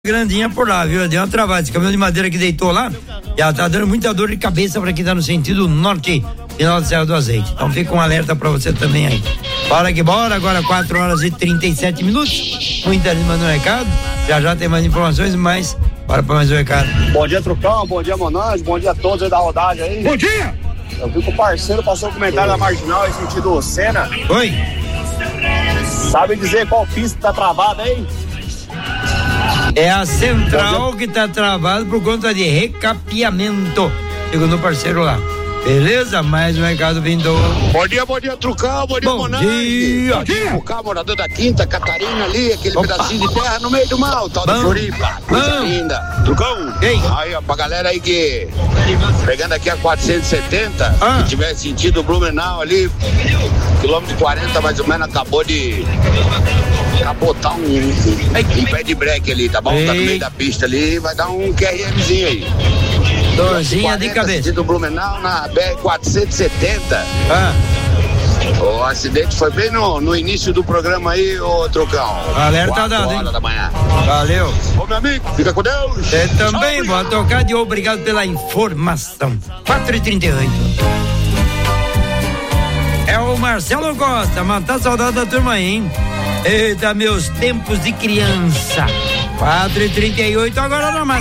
Grandinha por lá, viu? Deu uma travada. Esse caminhão de madeira que deitou lá, já tá dando muita dor de cabeça pra quem tá no sentido norte, final da Serra do Azeite. Então fica um alerta pra você também aí. Bora que bora, agora 4h37. Muita gente mandando recado. Já tem mais informações, mas bora pra mais um recado. Bom dia, Trucão. Bom dia, Monange. Bom dia a todos aí da rodagem aí. Bom dia! Eu vi que o parceiro passou um comentário na Marginal em sentido Sena. Oi! Sabe dizer qual pista tá travada aí? É a central que tá travada por conta de recapeamento, segundo o parceiro lá. Beleza? Mais um recado vindo. Bom dia, Trucão, bom dia, Monange. Bom dia. O carro morador da Quinta Catarina ali, aquele pedacinho de terra no meio do mal, tal de Floripa. Coisa linda. Trucão, aí ó, pra galera aí que pegando aqui a 470, se tiver sentido Blumenau ali, quilômetro 40 mais ou menos, acabou de capotar um pé de breque ali, tá bom? Tá no meio da pista ali, vai dar um QRMzinho aí. Dorzinha de cabeça. Do Blumenau na BR-470. O acidente foi bem no início do programa aí, ô Trucão. Alerta dado, hein? Da manhã. Valeu. Ô, meu amigo, fica com Deus. Você também, vou tocar de obrigado pela informação. 4h38. É o Marcelo Costa, matar saudade da turma aí, hein? Eita, meus tempos de criança. 4h38, agora não mais.